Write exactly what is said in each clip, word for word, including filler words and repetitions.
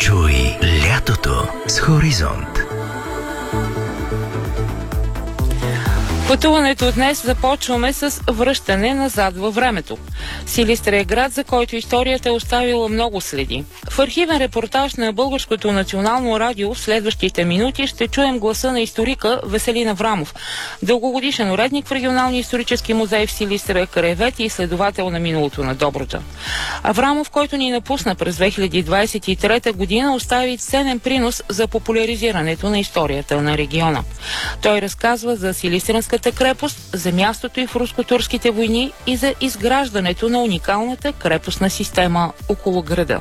Чуй лятото с Хоризонт. Пътуването днес започваме с връщане назад във времето. Силистра е град, за който историята е оставила много следи. В архивен репортаж на Българското национално радио в следващите минути ще чуем гласа на историка Веселин Аврамов, дългогодишен уредник в Регионалния исторически музей в Силистра, краевед и изследовател на миналото на Добруджа. Аврамов, който ни напусна през две хиляди двадесет и трета година, остави ценен принос за популяризирането на историята на региона. Той разказва за Силистренската крепост, за мястото и в руско-турските войни и за изграждането на уникалната крепостна система около града.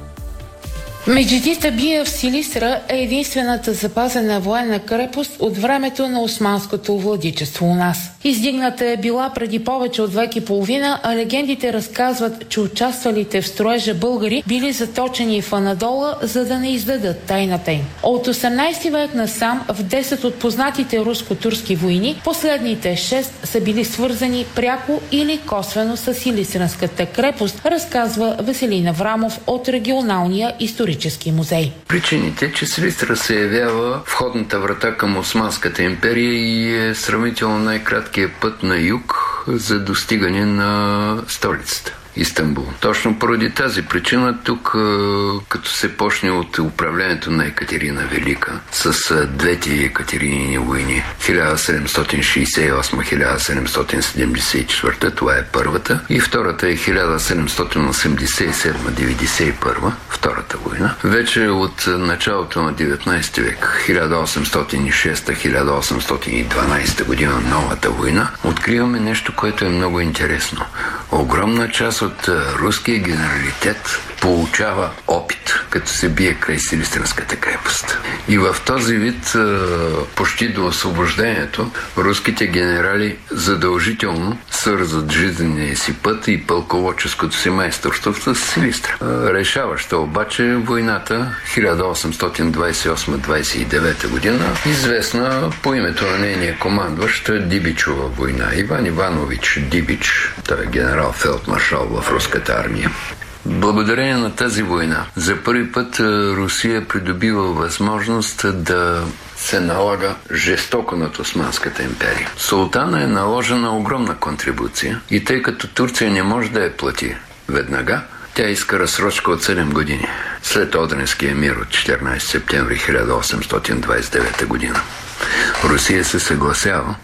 Меджиди Табия в Силистра е единствената запазена военна крепост от времето на османското владичество у нас. Издигната е била преди повече от век и половина, а легендите разказват, че участвалите в строежа българи били заточени в Анадола, за да не издадат тайната им. От осемнадесети век насам в десет от познатите руско-турски войни, последните шест са били свързани пряко или косвено с Силистренската крепост, разказва Веселин Аврамов от Регионалния исторически музей. Причините, че Силистра се явява входната врата към Османската империя и е сравнително най-краткият път на юг за достигане на столицата Истанбул. Точно поради тази причина тук, като се почне от управлението на Екатерина Велика с двете Екатеринини войни хиляда седемстотин шейсет и осма - хиляда седемстотин седемдесет и четвърта, това е първата, и втората е хиляда седемстотин осемдесет и седма - деветдесет и първа, втората война. Вече от началото на деветнадесети век, хиляда осемстотин и шеста - хиляда осемстотин и дванадесета година, новата война, откриваме нещо, което е много интересно. Огромна част от руския генералитет получава опит, като се бие край Силистренската крепост. И в този вид, почти до освобождението, руските генерали задължително свързват жизнения си път и пълководческото си майсторство с Силистра. Решаваща обаче войната хиляда осемстотин двадесет и осма - двадесет и девета година, известна по името на нейния командващ Дибичова война. Иван Иванович Дибич, той е генерал-фелдмаршал в руската армия. Благодарение на тази война за първи път Русия придобива възможност да се налага жестоко над Османската империя. Султана е наложена огромна контрибуция и тъй като Турция не може да я плати веднага, тя иска разсрочка от седем години след Одринския мир от четиринадесети септември хиляда осемстотин двадесет и девета година. Русия се съгласява,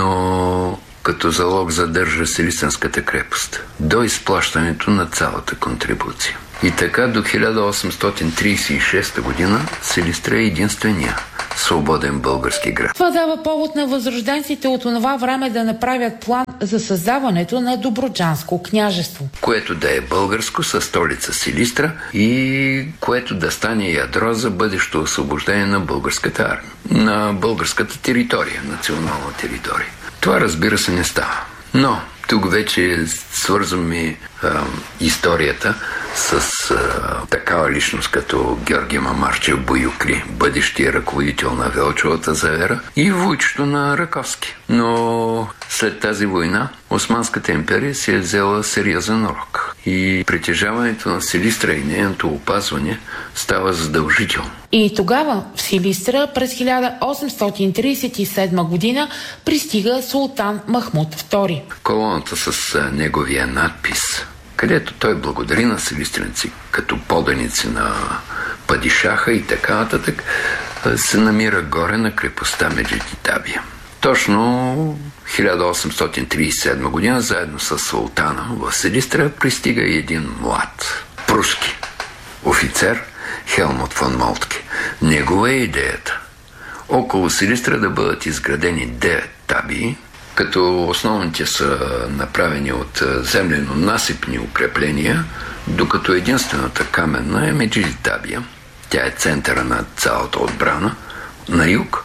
но като залог задържа Силистренската крепост до изплащането на цялата контрибуция. И така до хиляда осемстотин тридесет и шеста година Силистра е единствения свободен български град. Това дава повод на възрожденците от онова време да направят план за създаването на Добруджанско княжество, което да е българско със столица Силистра и което да стане ядро за бъдещо освобождение на българската армия, на българската територия, национална територия. Това, разбира се, не става. Но тук вече свързваме а, историята с а, такава личност като Георги Мамарчев Боюкли, бъдещия ръководител на Велчовата завера, и войчето на Раковски. Но след тази война Османската империя си е взела сериозен урок и притежаването на Силистра и нейното опазване става задължително. И тогава в Силистра през хиляда осемстотин тридесет и седма година пристига султан Махмуд втори. Колоната с а, неговия надпис, където той благодари на силистренци като поданици на падишаха и така нататък, се намира горе на крепостта Меджиди Табия. Точно хиляда осемстотин тридесет и седма година, заедно с султана в Силистра, пристига един млад пруски офицер Хелмут фон Молтке. Негова е идеята около Силистра да бъдат изградени девет табии, като основните са направени от землено-насипни укрепления, докато единствената каменна е Меджиди Табия. Тя е центъра на цялата отбрана на юг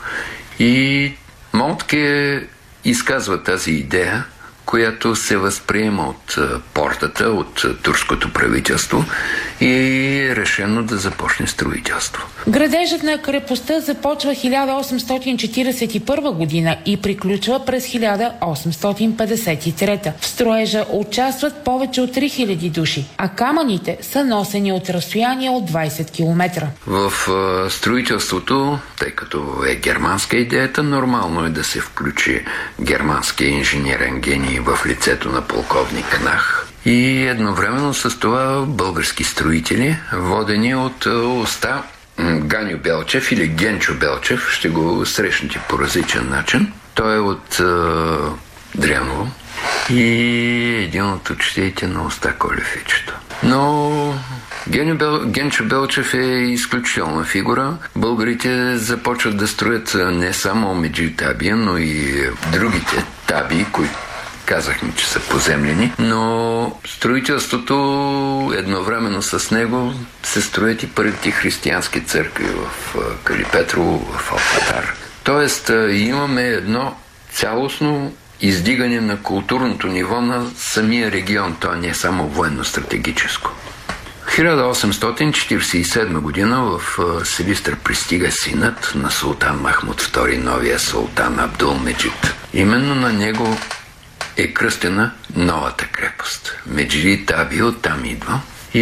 и Молтке изказва тази идея, която се възприема от портата, от турското правителство и е решено да започне строителство. Градежът на крепостта започва хиляда осемстотин четиридесет и първа година и приключва през хиляда осемстотин петдесет и трета. В строежа участват повече от три хиляди души, а камъните са носени от разстояние от двайсет километра. В а, строителството, тъй като е германска идеята, нормално е да се включи германския инженерен гений в лицето на полковник Нах. И едновременно с това български строители, водени от уста Ганю Белчев или Генчо Белчев, ще го срещнете по различен начин. Той е от а, Дряново и един от учителите на уста Колев. Но Геню Бел... Генчо Белчев е изключителна фигура. Българите започват да строят не само Меджи Табия, но и другите таби, които казахме, че са поземлени, но строителството едновременно с него се строят и първите християнски църкви в Калипетрово, в Алфатар. Тоест имаме едно цялостно издигане на културното ниво на самия регион. То не е само военно-стратегическо. хиляда осемстотин четиридесет и седма година в Силистра пристига синът на султан Махмуд втори, новия султан Абдул-Меджид. Именно на него е кръстена новата крепост. Меджи Таби оттам идва.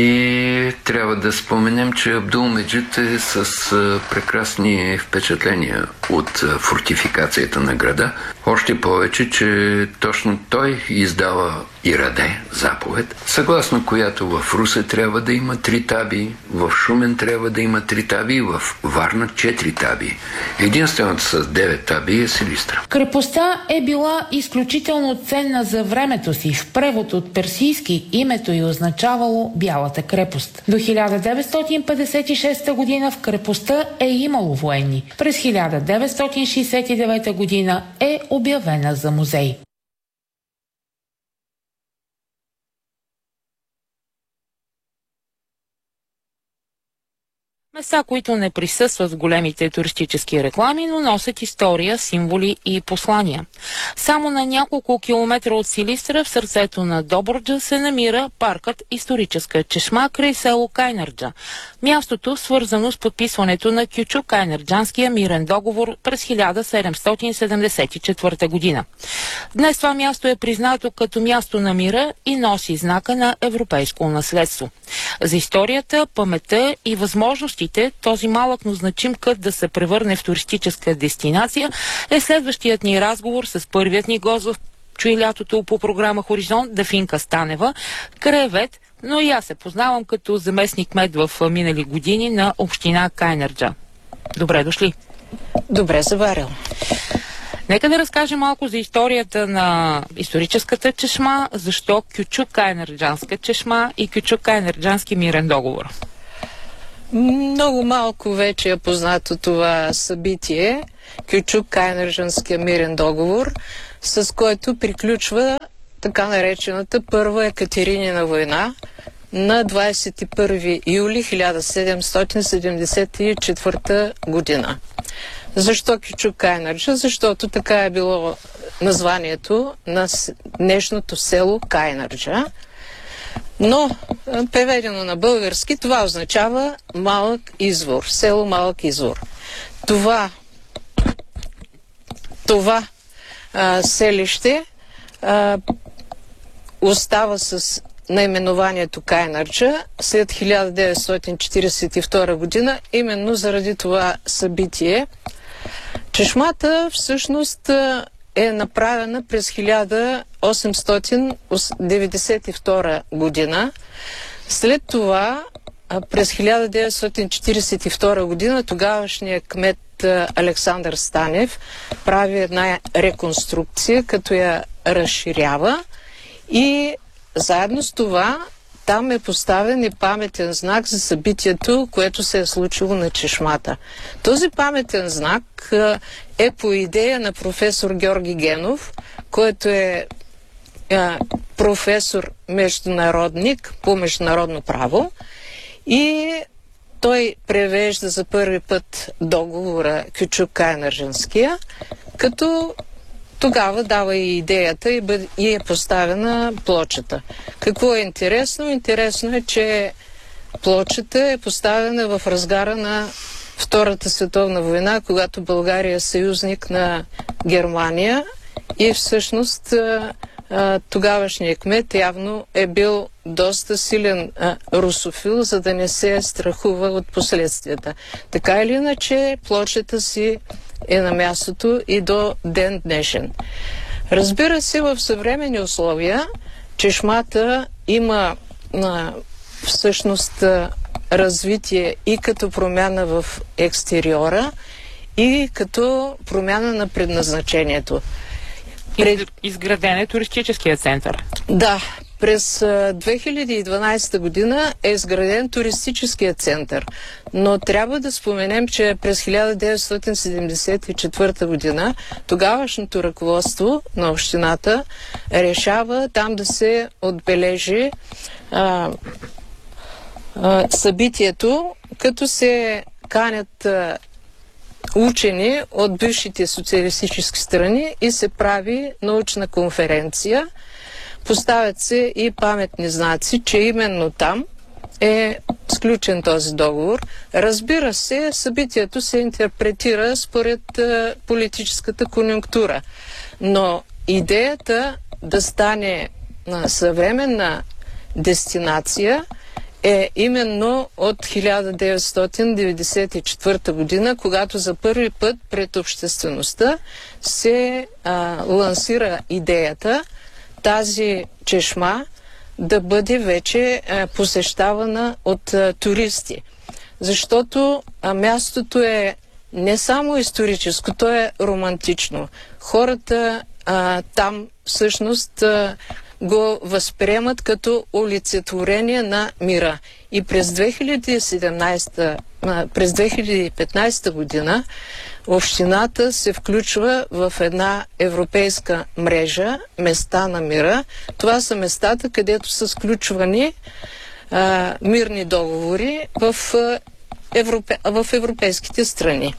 И трябва да споменем, че Абдул-Меджид е с прекрасни впечатления от фортификацията на града. Още повече, че точно той издава Ираде, заповед, съгласно която в Русе трябва да има три таби, в Шумен трябва да има три таби и в Варна четири таби. Единственото с девет таби е Силистра. Крепостта е била изключително ценна за времето си. В превод от персийски името й означавало Бялата крепост. До хиляда деветстотин петдесет и шеста година в крепостта е имало военни. През хиляда деветстотин шейсет и девета година е обявена за музей. Места, които не присъстват в големите туристически реклами, но носят история, символи и послания. Само на няколко километра от Силистра, в сърцето на Добруджа, се намира паркът Историческа чешма край село Кайнарджа. Мястото, свързано с подписването на Кючук-Кайнарджанския мирен договор през хиляда седемстотин седемдесет и четвърта година. Днес това място е признато като място на мира и носи знака на европейско наследство. За историята, паметта и възможности този малък, но значим кът да се превърне в туристическа дестинация е следващият ни разговор с първият ни гост в Чуй лятото по програма Хоризонт, Дафинка Станева, краевед, но и аз се познавам като заместник-кмет в минали години на община Кайнарджа. Добре дошли! Добре заварил! Нека да разкажем малко за историята на историческата чешма, защо Кючук-Кайнарджанска чешма и Кючук-Кайнарджански мирен договор. Много малко вече е познато това събитие, Кючук-Кайнарджанския мирен договор, с който приключва така наречената Първа Екатеринина война на двадесет и първи юли хиляда седемстотин седемдесет и четвърта година. Защо Кючук-Кайнарджа? Защото така е било названието на днешното село Кайнарджа. Но, преведено на български, това означава малък извор, село Малък извор. Това, това а, селище а, остава с наименованието Кайнарджа след хиляда деветстотин четиридесет и втора година, именно заради това събитие. Чешмата всъщност е направена през хиляда осемстотин деветдесет и втора година. След това, през хиляда деветстотин четиридесет и втора година, тогавашният кмет Александър Станев прави една реконструкция, като я разширява и заедно с това там е поставен и паметен знак за събитието, което се е случило на чешмата. Този паметен знак е по идея на професор Георги Генов, който е, е професор международник по международно право и той превежда за първи път договора Кючук-Кайнарджанския, като тогава дава и идеята и, бъд, и е поставена плочата. Какво е интересно? Интересно е, че плочата е поставена в разгара на Втората световна война, когато България е съюзник на Германия и всъщност тогавашният кмет явно е бил доста силен а, русофил, за да не се страхува от последствията. Така или иначе, плочата си е на мястото и до ден днешен. Разбира се, в съвременни условия чешмата има а, всъщност а, развитие и като промяна в екстериора, и като промяна на предназначението. Пред... Изграден е туристическия център. Да, през две хиляди и дванадесета година е изграден туристическия център, но трябва да споменем, че през хиляда деветстотин седемдесет и четвърта година тогавашното ръководство на общината решава там да се отбележи а, а, събитието, като се канят а, учени от бившите социалистически страни и се прави научна конференция. Поставят се и паметни знаци, че именно там е сключен този договор. Разбира се, събитието се интерпретира според е, политическата конюнктура, но идеята да стане на съвременна дестинация е именно от хиляда деветстотин деветдесет и четвърта година, когато за първи път пред обществеността се а, лансира идеята тази чешма да бъде вече а, посещавана от а, туристи. Защото а, мястото е не само историческо, то е романтично. Хората а, там всъщност а, го възприемат като олицетворение на мира. И през две хиляди и седемнадесета, през две хиляди и петнадесета година общината се включва в една европейска мрежа места на мира. Това са местата, където са сключвани а, мирни договори в, европе, в европейските страни.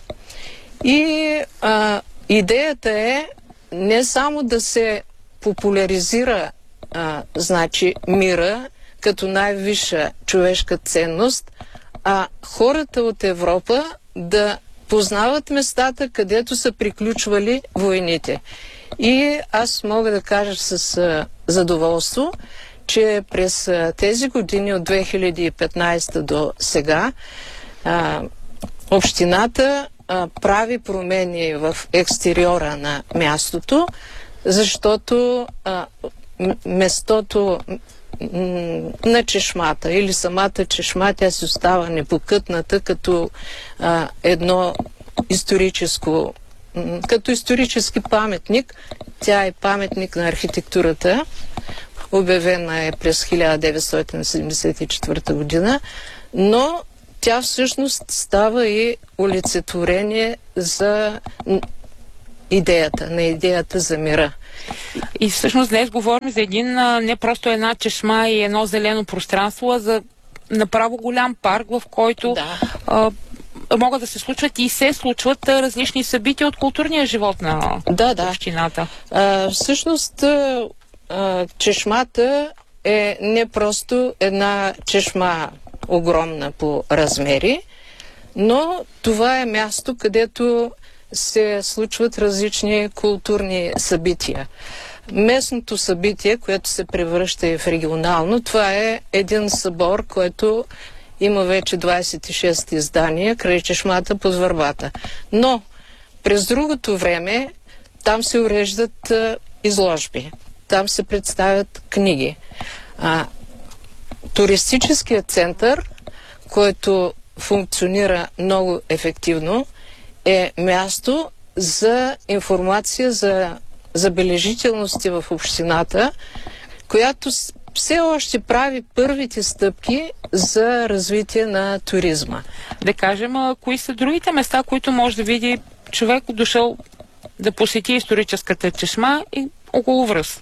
И а, идеята е не само да се популяризира А, значи мира като най-висша човешка ценност, а хората от Европа да познават местата, където са приключвали войните. И аз мога да кажа с а, задоволство, че през а, тези години от две хиляди и петнадесета до сега а, общината а, прави промени в екстериора на мястото, защото а, местото на чешмата или самата чешма, тя си остава непокътната като а, едно историческо, като исторически паметник. Тя е паметник на архитектурата, обявена е през хиляда деветстотин седемдесет и четвърта година, но тя всъщност става и олицетворение за идеята, на идеята за мира. И всъщност днес говорим за един, не просто една чешма и едно зелено пространство, а за направо голям парк, в който да. а, могат да се случват и се случват различни събития от културния живот на да, да. общината. А, всъщност а, чешмата е не просто една чешма огромна по размери, но това е място, където се случват различни културни събития. Местното събитие, което се превръща и в регионално, това е един събор, който има вече двадесет и шест издания край чешмата под върбата. Но през другото време там се уреждат а, изложби, там се представят книги. А, туристическият център, който функционира много ефективно, е място за информация за забележителности в общината, която все още прави първите стъпки за развитие на туризма. Да кажем, а, кои са другите места, които може да види човек дошъл да посети историческата чешма и около връз?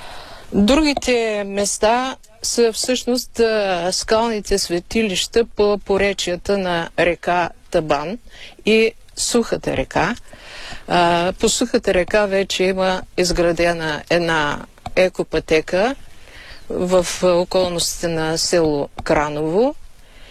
Другите места са всъщност а, скалните светилища по поречията на река Табан и Сухата река. А, по Сухата река вече има изградена една екопътека в околностите на село Краново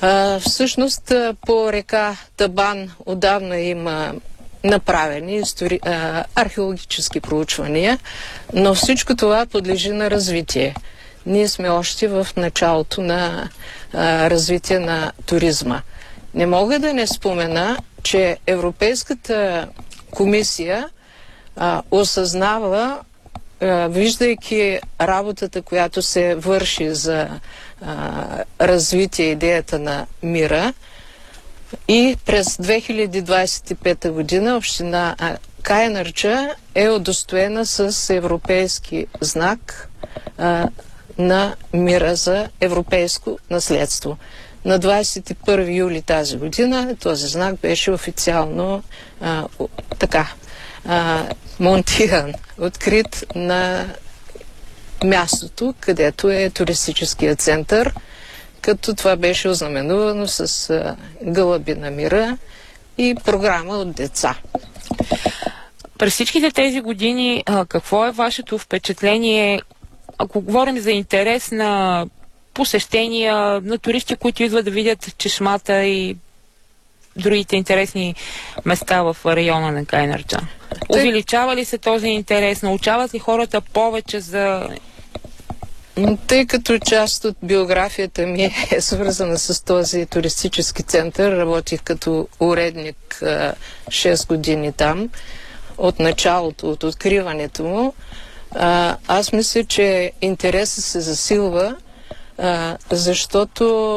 А, всъщност по река Табан отдавна има направени истори... а, археологически проучвания, но всичко това подлежи на развитие. Ние сме още в началото на а, развитие на туризма. Не мога да не спомена, че Европейската комисия а, осъзнава, а, виждайки работата, която се върши за а, развитие идеята на мира, и през две хиляди двадесет и пета година община Кайнарджа е удостоена с европейски знак а, на мира за европейско наследство. На двадесет и първи юли тази година този знак беше официално а, така а, монтиран, открит на мястото, където е туристическия център, като това беше ознаменувано с а, гълъби на мира и програма от деца. През всичките тези години, а, какво е вашето впечатление, ако говорим за интерес на посещения, на туристи, които идват да видят чешмата и другите интересни места в района на Кайнарджа? Увеличава ли се този интерес? Научават ли хората повече за... Тъй като част от биографията ми е свързана с този туристически център, работих като уредник шест години там, от началото, от откриването му, аз мисля, че интересът се засилва, защото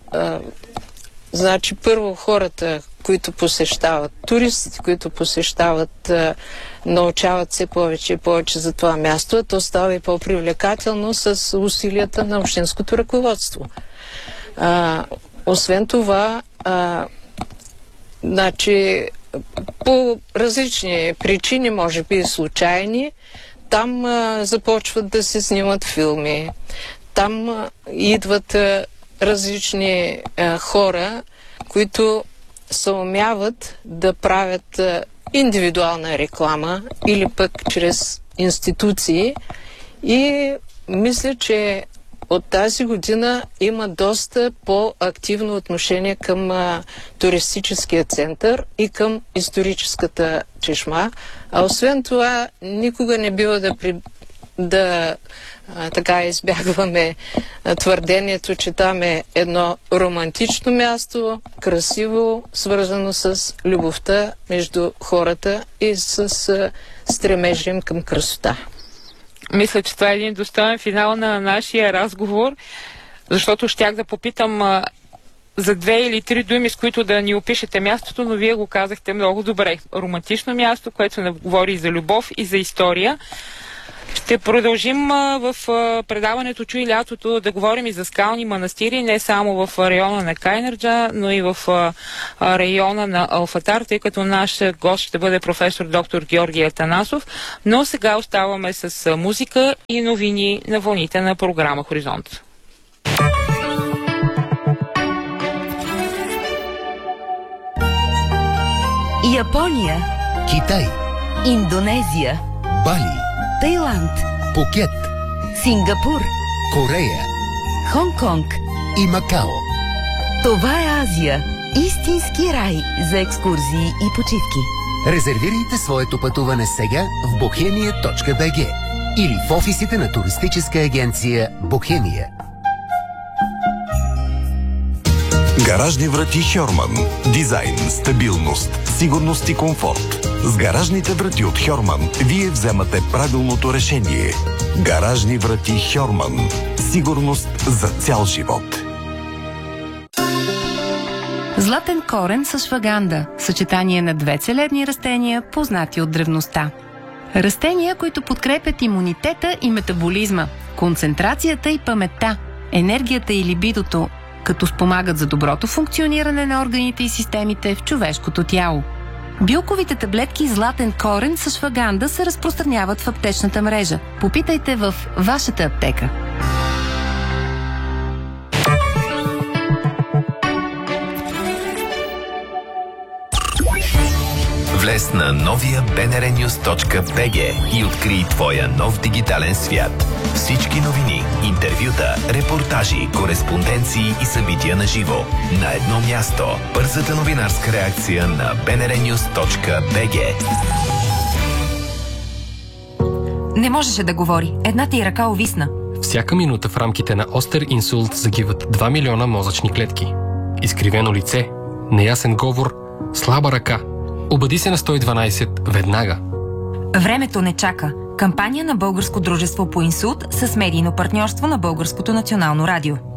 значи първо хората, които посещават, туристите, които посещават, научават се повече и повече за това място, а то става и по-привлекателно с усилията на общинското ръководство. А, освен това, а, значи, по различни причини, може би и случайни, там а, започват да се снимат филми, там а, идват а, различни а, хора, които съумяват да правят а, индивидуална реклама или пък чрез институции, и мисля, че от тази година има доста по-активно отношение към а, туристическия център и към историческата чешма. А освен това, никога не бива да, при... да а, така избягваме а, твърдението, че там е едно романтично място, красиво, свързано с любовта между хората и с а, стремежа им към красота. Мисля, че това е един достоен финал на нашия разговор, защото щях да попитам а, за две или три думи, с които да ни опишете мястото, но вие го казахте много добре. Романтично място, което не говори и за любов, и за история. Ще продължим а, в а, предаването "Чуй лятото" да говорим и за скални манастири, не само в района на Кайнарджа, но и в а, района на Алфатар, тъй като наш гост ще бъде професор доктор Георги Атанасов. Но сега оставаме с а, музика и новини на вълните на програма Хоризонт. Япония, Китай, Индонезия, Бали, Тайланд, Пукет, Сингапур, Корея Хонг-Конг. и Макао. Това е Азия. Истински рай за екскурзии и почивки. Резервирайте своето пътуване сега в бохемия точка би джи или в офисите на туристическа агенция Бохемия. Гаражни врати Хьорман. Дизайн, стабилност, сигурност и комфорт. С гаражните врати от Хьорман вие вземате правилното решение. Гаражни врати Хьорман. Сигурност за цял живот. Златен корен с шваганда – съчетание на две целебни растения, познати от древността. Растения, които подкрепят имунитета и метаболизма, концентрацията и паметта, енергията и либидото, като спомагат за доброто функциониране на органите и системите в човешкото тяло. Билковите таблетки Златен корен с шваганда се разпространяват в аптечната мрежа. Попитайте в вашата аптека. Влез на новия би ен ар нюс точка би джи и открий твоя нов дигитален свят. Всички новини, интервюта, репортажи, кореспонденции и събития на живо. На едно място. Бързата новинарска реакция на би ен ар нюс точка би джи. Не можеше да говори. Едната й ръка увисна. Всяка минута в рамките на остър инсулт загиват два милиона мозъчни клетки. Изкривено лице, неясен говор, слаба ръка. Обади се на сто и дванайсет веднага. Времето не чака. Кампания на Българско дружество по инсулт с медийно партньорство на Българското национално радио.